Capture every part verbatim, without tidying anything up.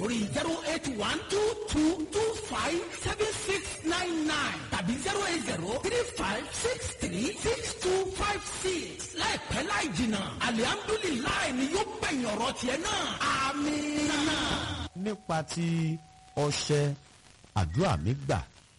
sórí zero eight one two two two five seven six nine nine tàbí zero eight zero three five six three six two five six. láìpẹ́ láì jìnnà alihamdulilayi ni yóò gbẹ̀yìn ọ̀rọ̀ tiẹ̀ náà. àmín. nípa ti ọṣẹ àdúrà mi gbà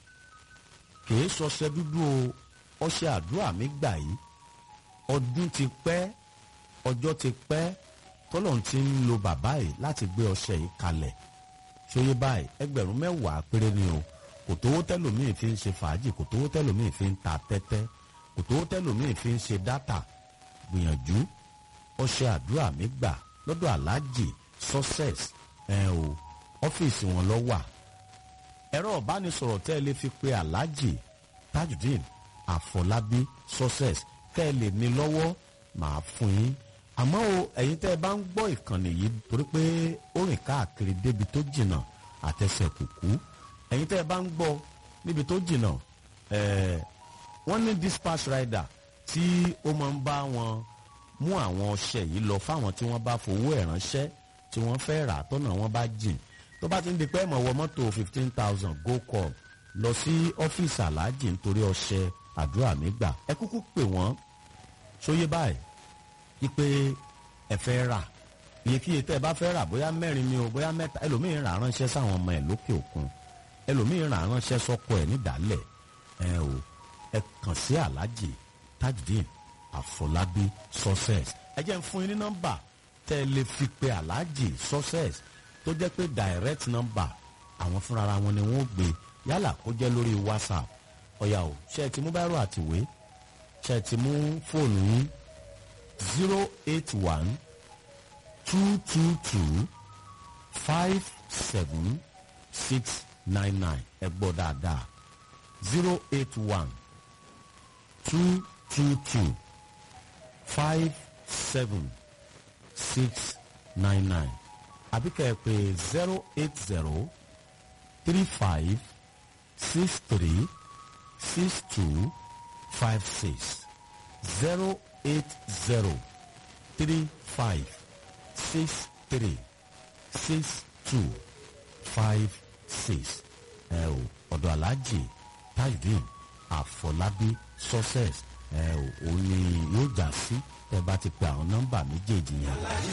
kìí sọṣẹ dúdú o ọṣẹ àdúrà mi gbà yìí ọdún ti pẹ́ ọjọ́ ti pẹ́ tọ́lọ́run ti ń lo bàbá yìí láti gbé ọṣẹ yìí kalẹ̀ ṣóyé báyìí ẹgbẹ̀rún mẹ́wàá péré ni o kò tówó tẹ́lòmíì fi ń ṣe fàájì kò tówó tẹ́lòmíì fi ń ta tẹ́tẹ́ kò tówó tẹ́lòmíì fi ń ṣe dátà gbìyànjú ọṣẹ àdúrà mi gbà lọ́dọ̀ aláàjì success ẹ̀ o ọ́fíìsì wọn lọ wà ẹ̀rọ ìbánisọ̀rọ̀ tẹ́ ẹ lè fi pe aláàjì tajudeen àfọlábí success tẹ́ ẹ lè ní lọ́wọ́ màá fún yín àmọ́ o ẹ̀yin tẹ́ ẹ bá ń gbọ́ ìkànnì yìí torí pé ó rìn káàkiri débi tó jìnnà àtẹsẹ̀ kùkú ẹ̀yin tẹ́ ẹ bá ń gbọ́ níbi tó jìnnà ẹ̀ẹ́ wọ́n ní dispatch rider tí ó máa ń bá wọn mú àwọn ọṣẹ yìí lọ fáwọn tí wọ́n bá fowó ẹ̀ ránṣẹ́ tí wọ́n fẹ́ rà tọ́nà wọn bá jìn tó bá ti ń di pé ẹ̀mọ̀ wọ mọ́tò fifteen thousand go call lọ sí ọ́fíìsì aláàjì nítorí ọṣẹ àdúrà mi gbà ẹ kúkú pè wọ́n sóyè báyìí wípé ẹ fẹ́ rà iyekíye tẹ́ ẹ bá fẹ́ rà bóyá mẹ́rin ni o bóyá mẹ́ta ẹlòmíín rà ránṣẹ́ sáwọn ọmọ ẹ̀ lókè òkun ẹlòmíín rà ránṣẹ́ sọ́kọ ẹ̀ nídàálẹ̀ ẹ o ẹ kàn sí aláàjì tajudeen àfọlábí success ẹ jẹ́ ń fún yín ní nọ́mbà tẹ́ ẹ lè fi pe aláàjì success tó jẹ́ pé direct number àwọn fúnra wọn ni wọ́n gbé yálà kó jẹ́ lórí whatsapp ọ̀yà o ṣe é ti mú báírò àtìwé ṣe é ti mú fóònù yín zero eight one two two two five seven six nine nine ẹ gbọ́ dáadáa zero eight one two two two five seven six nine nine àbí kẹ́ ẹ pè zero eight zero three five six three six two five six zero eight zero three five six three six two five six ẹ o ọ̀dọ̀ aláàjì tajudeen àfọlábí success ẹ o òun ni yóò já sí ẹ bá ti pe àwọn nọ́mbà méjèèjì yẹn.